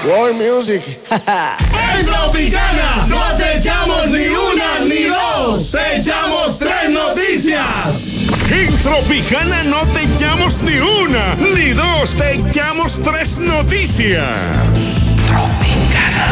World Music. En Tropicana no te echamos ni una ni dos, te echamos 3 noticias. En Tropicana no te echamos ni una ni dos, te echamos 3 noticias. Tropicana.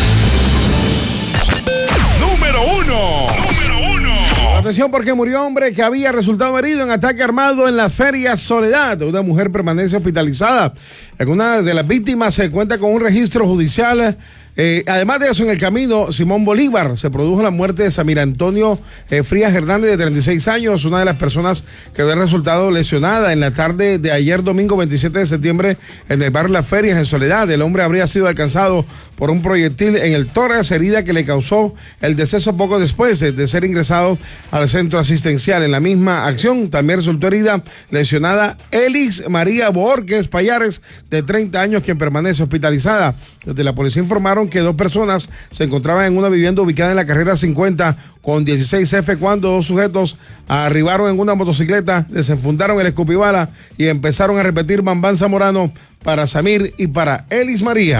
Número 1. Atención, porque murió hombre que había resultado herido en ataque armado en las ferias Soledad. Una mujer permanece hospitalizada. Una de las víctimas se cuenta con un registro judicial. Además de eso, en el camino Simón Bolívar se produjo la muerte de Samir Antonio Frías Hernández, de 36 años, una de las personas que había resultado lesionada en la tarde de ayer domingo 27 de septiembre en el barrio Las Ferias en Soledad. El hombre habría sido alcanzado por un proyectil en el tórax, herida que le causó el deceso poco después de ser ingresado al centro asistencial. En la misma acción también resultó herida, lesionada, Elis María Borges Payares, de 30 años, quien permanece hospitalizada. Desde la policía informaron que 2 personas se encontraban en una vivienda ubicada en la carrera 50 con 16F cuando 2 sujetos arribaron en una motocicleta, desenfundaron el escupibala y empezaron a repetir Bambán Zamorano para Samir y para Elis María.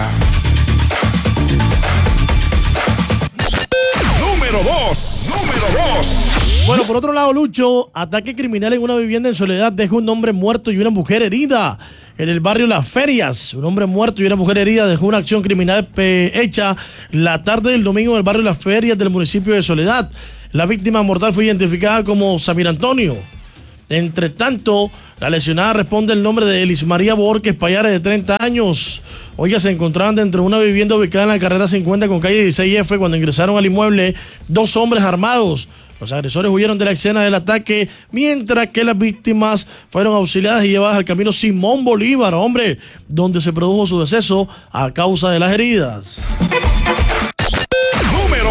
Número 2. Bueno, por otro lado, Lucho, ataque criminal en una vivienda en Soledad deja un hombre muerto y una mujer herida. En el barrio Las Ferias, un hombre muerto y una mujer herida dejó una acción criminal hecha la tarde del domingo en el barrio Las Ferias del municipio de Soledad. La víctima mortal fue identificada como Samir Antonio. Entre tanto, la lesionada responde el nombre de Elis María Borges Payares, de 30 años. Oiga, se encontraban dentro de una vivienda ubicada en la carrera 50 con calle 16F cuando ingresaron al inmueble 2 hombres armados. Los agresores huyeron de la escena del ataque, mientras que las víctimas fueron auxiliadas y llevadas al camino Simón Bolívar, hombre, donde se produjo su deceso a causa de las heridas. Número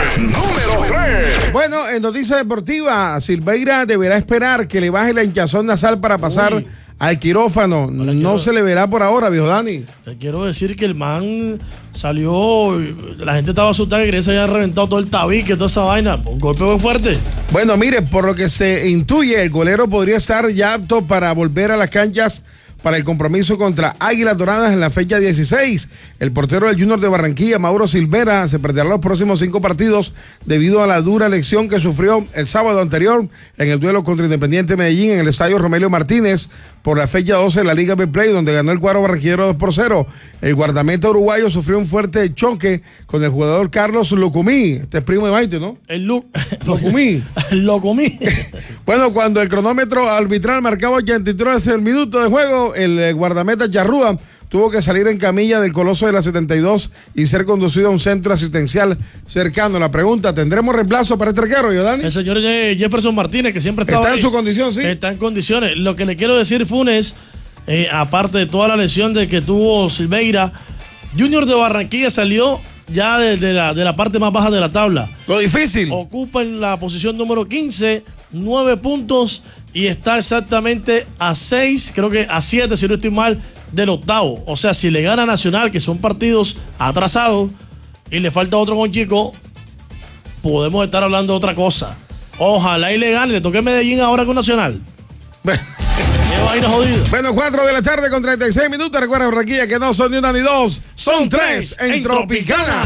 3. Bueno, en noticia deportiva, Silveira deberá esperar que le baje la hinchazón nasal para pasar al quirófano. No se le verá por ahora, viejo Dani. Le quiero decir que el man salió, la gente estaba asustada que se había reventado todo el tabique, toda esa vaina. Un golpe muy fuerte. Bueno, mire, por lo que se intuye, el golero podría estar ya apto para volver a las canchas para el compromiso contra Águilas Doradas en la fecha 16. El portero del Junior de Barranquilla, Mauro Silvera, se perderá los próximos 5 partidos debido a la dura lesión que sufrió el sábado anterior en el duelo contra Independiente Medellín en el estadio Romelio Martínez por la fecha 12 de la Liga Betplay, donde ganó el cuadro barranquillero 2-0. El guardameta uruguayo sufrió un fuerte choque con el jugador Carlos Lucumí. Este es primo de Maite, ¿no? Lucumí. Lucumí. Bueno, cuando el cronómetro arbitral marcaba 83 minutos de juego, el guardameta Charrúa tuvo que salir en camilla del Coloso de la 72 y ser conducido a un centro asistencial cercano. La pregunta, ¿tendremos reemplazo para este arquero, Dani? El señor Jefferson Martínez, que siempre estaba ¿Está en su condición, sí? Está en condiciones. Lo que le quiero decir, Funes, aparte de toda la lesión de que tuvo Silveira, Junior de Barranquilla salió ya de la parte más baja de la tabla. Lo difícil. Ocupa en la posición número 15, 9 puntos y está exactamente a 6, creo que a 7, si no estoy mal, del octavo. O sea, si le gana Nacional, que son partidos atrasados, y le falta otro conchico, podemos estar hablando de otra cosa. Ojalá y le gane, le toque Medellín ahora con Nacional. Qué vaina jodida. Bueno, 4 de la tarde con 36 minutos. Recuerda, Barranquilla, que no son ni una ni dos, son 3 en Tropicana.